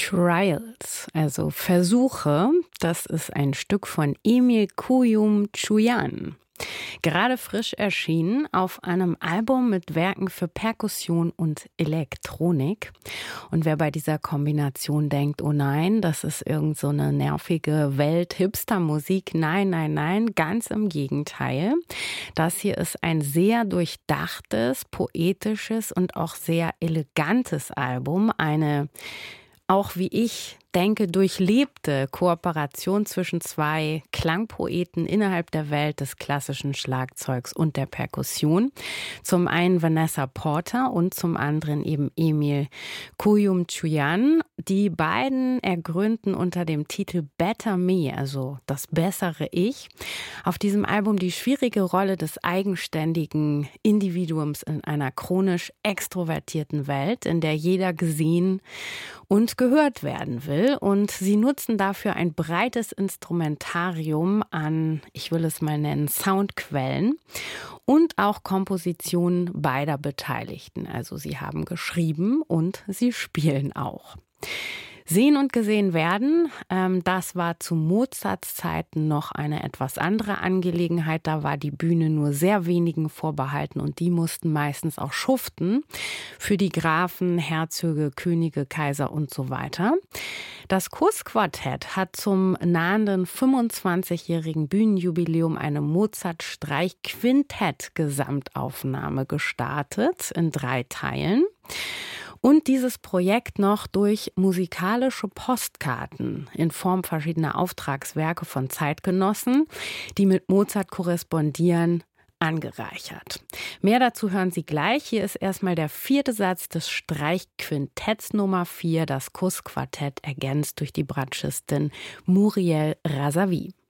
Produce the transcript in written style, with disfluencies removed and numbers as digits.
Trials, also Versuche, das ist ein Stück von Emil Kuyum-Chüyan. Gerade frisch erschienen auf einem Album mit Werken für Perkussion und Elektronik. Und wer bei dieser Kombination denkt, oh nein, das ist irgend so eine nervige Welt-Hipster-Musik. Nein, nein, nein, ganz im Gegenteil. Das hier ist ein sehr durchdachtes, poetisches und auch sehr elegantes Album. Eine, auch wie ich denke, durchlebte Kooperation zwischen zwei Klangpoeten innerhalb der Welt des klassischen Schlagzeugs und der Perkussion. Zum einen Vanessa Porter und zum anderen eben Emil Kuyum-Chüyan. Die beiden ergründen unter dem Titel Better Me, also das bessere Ich, auf diesem Album die schwierige Rolle des eigenständigen Individuums in einer chronisch extrovertierten Welt, in der jeder gesehen und gehört werden will. Und sie nutzen dafür ein breites Instrumentarium an, ich will es mal nennen, Soundquellen und auch Kompositionen beider Beteiligten. Also sie haben geschrieben und sie spielen auch. Sehen und gesehen werden, das war zu Mozarts Zeiten noch eine etwas andere Angelegenheit. Da war die Bühne nur sehr wenigen vorbehalten und die mussten meistens auch schuften für die Grafen, Herzöge, Könige, Kaiser und so weiter. Das Kuss-Quartett hat zum nahenden 25-jährigen Bühnenjubiläum eine Mozart-Streich-Quintett-Gesamtaufnahme gestartet in 3 Teilen. Und dieses Projekt noch durch musikalische Postkarten in Form verschiedener Auftragswerke von Zeitgenossen, die mit Mozart korrespondieren, angereichert. Mehr dazu hören Sie gleich. Hier ist erstmal der 4. Satz des Streichquintetts Nummer 4, das Kuss-Quartett, ergänzt durch die Bratschistin Muriel Razavi.